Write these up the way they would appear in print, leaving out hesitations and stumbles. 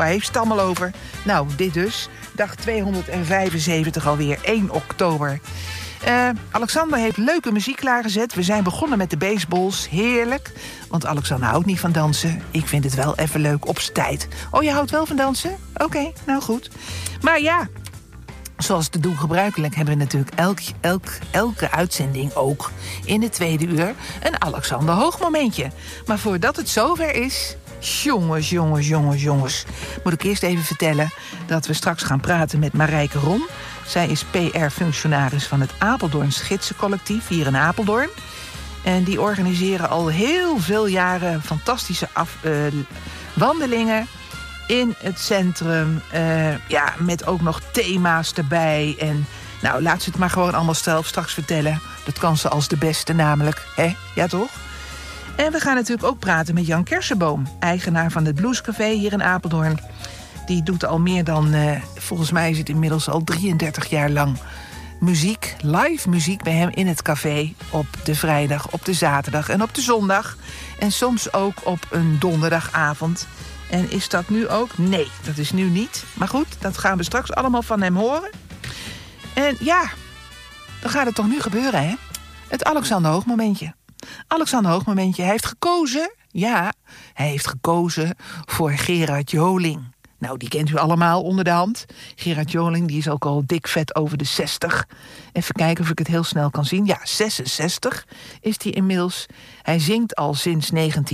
waar heeft het allemaal over? Nou, dit dus. Dag 275 alweer, 1 oktober. Alexander heeft leuke muziek klaargezet. We zijn begonnen met de baseballs. Heerlijk. Want Alexander houdt niet van dansen. Ik vind het wel even leuk op z'n tijd. Oh, je houdt wel van dansen? Oké, nou goed. Maar ja, zoals te doen gebruikelijk hebben we natuurlijk elke uitzending ook in de tweede uur een Alexander Hoogmomentje. Maar voordat het zover is, jongens, moet ik eerst even vertellen dat we straks gaan praten met Marijke Ron. Zij is PR-functionaris van het Apeldoorns Gidsencollectief hier in Apeldoorn. En die organiseren al heel veel jaren fantastische wandelingen in het centrum. Met ook nog thema's erbij. En nou, laat ze het maar gewoon allemaal zelf straks vertellen. Dat kan ze als de beste namelijk, hè? Ja, toch? En we gaan natuurlijk ook praten met Jan Kersenboom, eigenaar van het Bluescafé hier in Apeldoorn. Die doet al meer dan, volgens mij is het inmiddels al 33 jaar lang muziek, live muziek bij hem in het café. Op de vrijdag, op de zaterdag en op de zondag. En soms ook op een donderdagavond. En is dat nu ook? Nee, dat is nu niet. Maar goed, dat gaan we straks allemaal van hem horen. En ja, dan gaat het toch nu gebeuren, hè? Het Alexander Hoogmomentje. Alexander Hoogmomentje, hij heeft gekozen. Ja, hij heeft gekozen voor Gerard Joling. Nou, die kent u allemaal onder de hand. Gerard Joling, die is ook al dik vet over de 60. Even kijken of ik het heel snel kan zien. Ja, 66 is hij inmiddels. Hij zingt al sinds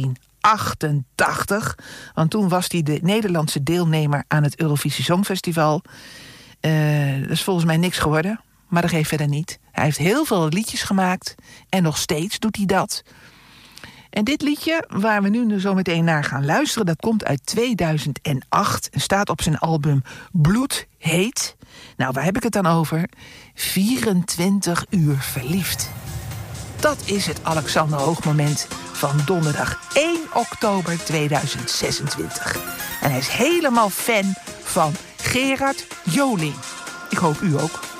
1988. Want toen was hij de Nederlandse deelnemer aan het Eurovisie Songfestival. Dat is volgens mij niks geworden. Maar dat geeft verder niet. Hij heeft heel veel liedjes gemaakt. En nog steeds doet hij dat. En dit liedje, waar we nu zo meteen naar gaan luisteren, dat komt uit 2008 en staat op zijn album Bloedheet. Nou, waar heb ik het dan over? 24 uur verliefd. Dat is het Alexander Hoogmoment van donderdag 1 oktober 2026. En hij is helemaal fan van Gerard Joling. Ik hoop u ook.